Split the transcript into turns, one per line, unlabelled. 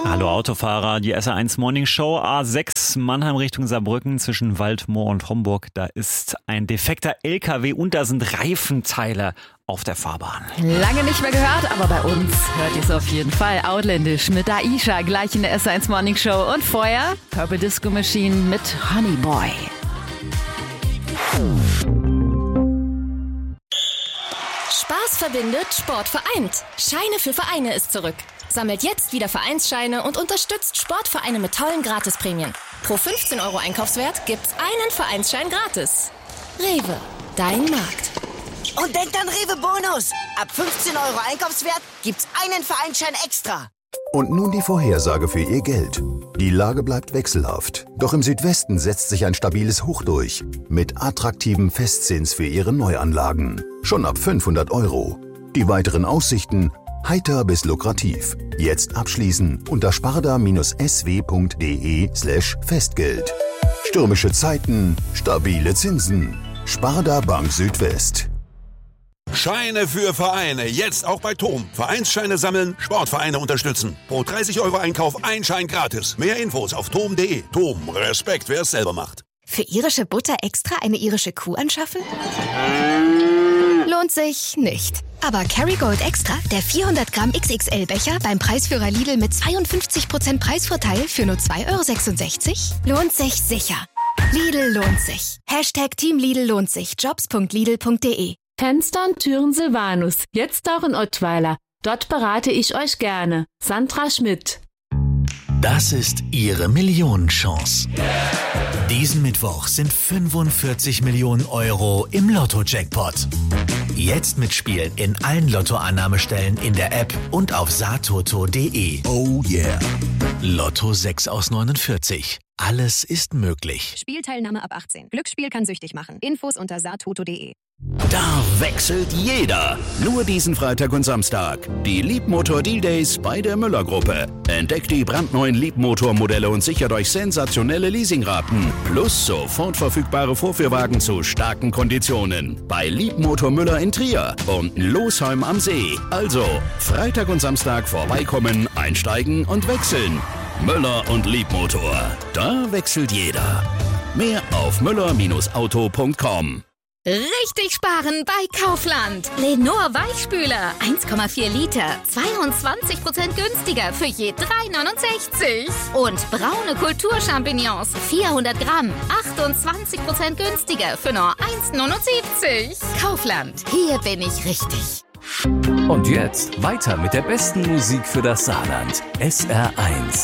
Hallo Autofahrer, die SR1 Morning Show A6 Mannheim Richtung Saarbrücken zwischen Waldmoor und Homburg. Da ist ein defekter LKW und da sind Reifenteile auf der Fahrbahn.
Lange nicht mehr gehört, aber bei uns hört ihr es auf jeden Fall. Autländisch mit Aisha gleich in der SR1 Morning Show. Und vorher Purple Disco Machine mit Honey Boy.
Spaß verbindet, Sport vereint. Scheine für Vereine ist zurück. Sammelt jetzt wieder Vereinsscheine und unterstützt Sportvereine mit tollen Gratisprämien. Pro 15 € Einkaufswert gibt's einen Vereinsschein gratis. Rewe, dein Markt.
Und denkt an Rewe Bonus. Ab 15 € Einkaufswert gibt's einen Vereinsschein extra.
Und nun die Vorhersage für Ihr Geld. Die Lage bleibt wechselhaft. Doch im Südwesten setzt sich ein stabiles Hoch durch. Mit attraktivem Festzins für Ihre Neuanlagen. Schon ab 500 €. Die weiteren Aussichten heiter bis lukrativ. Jetzt abschließen unter sparda-sw.de/Festgeld. Stürmische Zeiten, stabile Zinsen. Sparda Bank Südwest.
Scheine für Vereine, jetzt auch bei TOM. Vereinsscheine sammeln, Sportvereine unterstützen. Pro 30 € Einkauf ein Schein gratis. Mehr Infos auf tom.de. TOM, Respekt, wer es selber macht.
Für irische Butter extra eine irische Kuh anschaffen? Lohnt sich nicht. Aber Kerrygold Extra, der 400 Gramm XXL-Becher beim Preisführer Lidl mit 52% Preisvorteil für nur 2,66 €, lohnt sich sicher. Lidl lohnt sich. Team Lidl lohnt sich. Jobs.lidl.de.
Fenster und Türen Silvanus, jetzt auch in Ottweiler. Dort berate ich euch gerne. Sandra Schmidt.
Das ist Ihre Millionenchance. Diesen Mittwoch sind 45 Millionen € im Lotto-Jackpot. Jetzt mitspielen in allen Lottoannahmestellen in der App und auf saartoto.de. Oh yeah. Lotto 6 aus 49. Alles ist möglich.
Spielteilnahme ab 18. Glücksspiel kann süchtig machen. Infos unter saartoto.de.
Da wechselt jeder. Nur diesen Freitag und Samstag. Die Liebmotor Deal Days bei der Müller-Gruppe. Entdeckt die brandneuen Liebmotor-Modelle und sichert euch sensationelle Leasingraten. Plus sofort verfügbare Vorführwagen zu starken Konditionen. Bei Liebmotor Müller in Trier und Losheim am See. Also, Freitag und Samstag vorbeikommen, einsteigen und wechseln. Müller und Liebmotor. Da wechselt jeder. Mehr auf müller-auto.com.
Richtig sparen bei Kaufland. Lenor Weichspüler, 1,4 Liter, 22% günstiger für je 3,69. Und braune Kulturchampignons, 400 Gramm, 28% günstiger für nur 1,79. Kaufland, hier bin ich richtig.
Und jetzt weiter mit der besten Musik für das Saarland. SR1.